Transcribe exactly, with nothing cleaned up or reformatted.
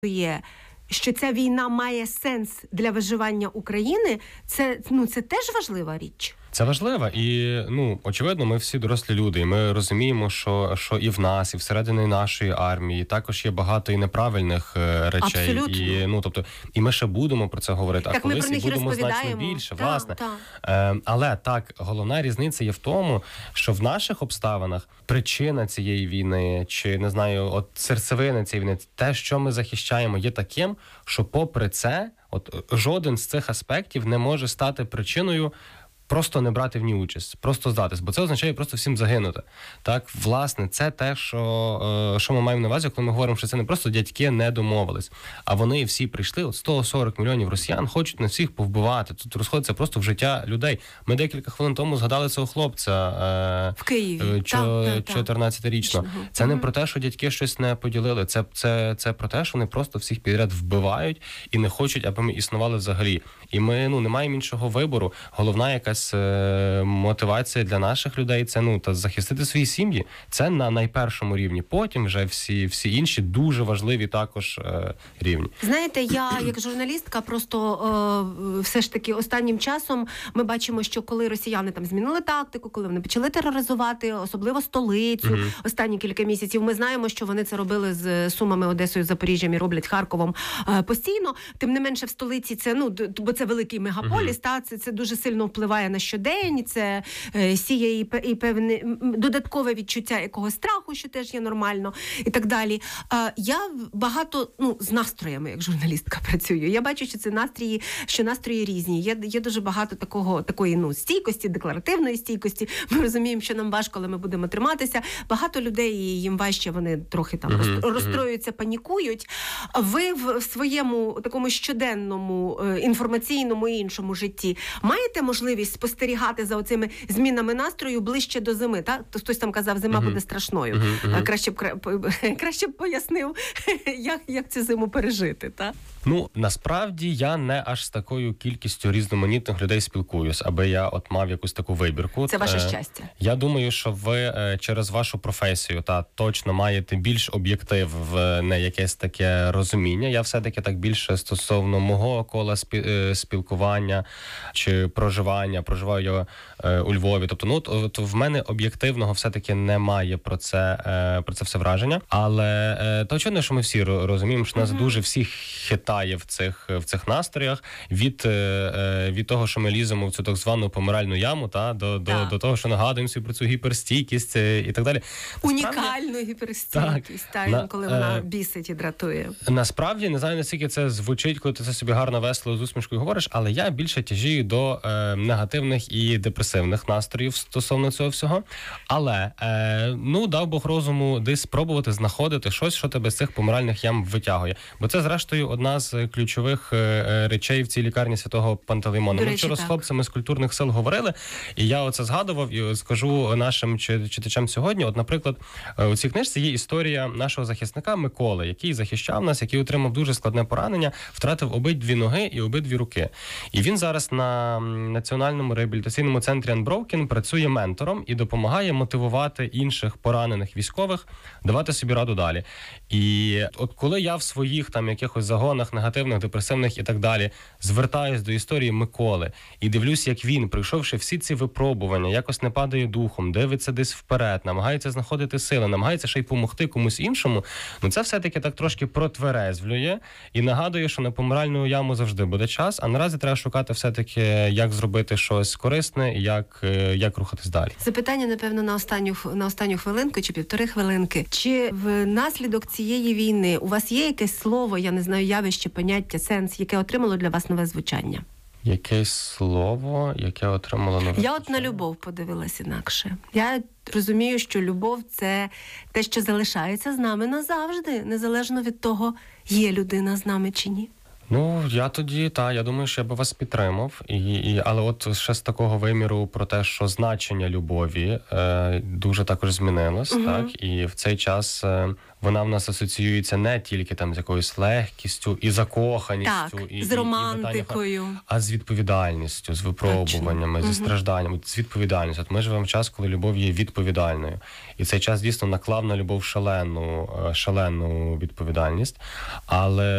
є, що ця війна має сенс для виживання України, це, ну, це теж важлива річ. Це важливо, і, ну, очевидно, ми всі дорослі люди, і ми розуміємо, що, що і в нас, і всередині нашої армії також є багато і неправильних е, речей. Абсолютно. І, ну, тобто, і ми ще будемо про це говорити, так а колись ми і будемо значно більше, та, власне. та. Е, але так, головна різниця є в тому, що в наших обставинах причина цієї війни, чи, не знаю, от серцевина цієї війни, те, що ми захищаємо, є таким, що попри це, от жоден з цих аспектів не може стати причиною просто не брати в ній участь, просто здатись, бо це означає просто всім загинути. Так, власне, це те, що, що ми маємо на увазі, коли ми говоримо, що це не просто дядьки не домовились, а вони всі прийшли, от сто сорок мільйонів росіян хочуть на всіх повбивати. Тут розходиться просто в життя людей. Ми декілька хвилин тому згадали цього хлопця в Києві, чотирнадцятирічного. Це не про те, що дядьки щось не поділили, це, це, це про те, що вони просто всіх підряд вбивають і не хочуть, аби ми існували взагалі. І ми, ну, не маємо іншого вибору. Головна якась мотивація для наших людей – це, ну, та захистити свої сім'ї. Це на найпершому рівні. Потім вже всі, всі інші дуже важливі також е, рівні. Знаєте, я як журналістка просто е, все ж таки останнім часом ми бачимо, що коли росіяни там змінили тактику, коли вони почали тероризувати, особливо столицю, mm-hmm. останні кілька місяців, ми знаємо, що вони це робили з Сумами, Одесою, Запоріжжям і роблять Харковом е, постійно. Тим не менше в столиці це, ну, бо це великий мегаполіс, mm-hmm. та, це, це дуже сильно впливає на щодень, це е, сіє і, і певне додаткове відчуття якогось страху, що теж є нормально, і так далі. Е, я багато, ну, з настроями, як журналістка, працюю. Я бачу, що це настрої, що настрої різні. Є, є дуже багато такого, такої, ну, стійкості, декларативної стійкості. Ми розуміємо, що нам важко, але ми будемо триматися. Багато людей, їм важче, вони трохи там uh-huh, розстроюються, uh-huh. панікують. Ви в своєму такому щоденному, інформаційному і іншому житті маєте можливість спостерігати за оцими змінами настрою ближче до зими, так? Хтось там казав, зима uh-huh. буде страшною. Uh-huh, uh-huh. Краще б краще б пояснив, як, як цю зиму пережити, так? Ну, насправді, я не аж з такою кількістю різноманітних людей спілкуюсь, аби я от мав якусь таку вибірку. Це ваше щастя. Я думаю, що ви через вашу професію та точно маєте більш об'єктив в не якесь таке розуміння. Я все-таки так більше стосовно мого кола спілкування чи проживання, проживаю я у Львові. Тобто, ну, от в мене об'єктивного все-таки немає про це, про це все враження. Але то очевидно, що ми всі розуміємо, що нас mm-hmm. дуже всіх хитає в цих, в цих настроях від, від того, що ми ліземо в цю так звану помиральну яму, та, до, до, до того, що нагадуємо собі про цю гіперстійкість і так далі. Унікальну гіперстійкість, так, та, коли вона е, бісить і дратує. Насправді, не знаю, наскільки це звучить, коли ти це собі гарно, весело, з усмішкою говориш, але я більше тяжію до е, негативних і депресивних настроїв стосовно цього всього. Але, е, ну, дав Бог розуму десь спробувати знаходити щось, що тебе з цих помиральних ям витягує. Бо це, зрештою, одна з ключових е, речей в цій лікарні Святого Пантелеймона. Ми вчора з хлопцями з культурних сил говорили, і я оце згадував, і скажу нашим читачам сьогодні. От, наприклад, у цій книжці є історія нашого захисника Миколи, який захищав нас, який отримав дуже складне поранення, втратив обидві ноги і обидві руки. І він зараз на Національному реабілітаційному центрі Unbroken працює ментором і допомагає мотивувати інших поранених військових давати собі раду далі. І от коли я в своїх там якихось загонах негативних, депресивних і так далі звертаюсь до історії Миколи і дивлюсь, як він, пройшовши всі ці випробування, якось не падає духом, дивиться десь вперед, намагається знаходити сили, намагається ще й допомогти комусь іншому, ну це все-таки так трошки протверезвлює і нагадує, що на помиральну яму завжди буде час, а наразі треба шукати все-таки, як зробити щось корисне і як, як рухатись далі. Запитання, напевно, на останню, на останню хвилинку чи півтори хвилинки. Чи внаслідок цієї війни у вас є якесь слово, я не знаю, явище, поняття, сенс, яке отримало для вас нове звучання? Якесь слово, яке отримало нове звучання? Я от на любов подивилась інакше. Я розумію, що любов – це те, що залишається з нами назавжди, незалежно від того, є людина з нами чи ні. Ну, я тоді, та, я думаю, що я би вас підтримав. І, і, але от ще з такого виміру про те, що значення любові е, дуже також змінилось, Мгм. так? І в цей час е, вона в нас асоціюється не тільки там з якоюсь легкістю і закоханістю, Так, і, з і- і романтикою. питання, а з відповідальністю, з випробуваннями, Точно. зі Мгм. стражданнями, з відповідальністю. От ми живемо в час, коли любов є відповідальною. І цей час дійсно наклав на любов шалену, е, шалену відповідальність. Але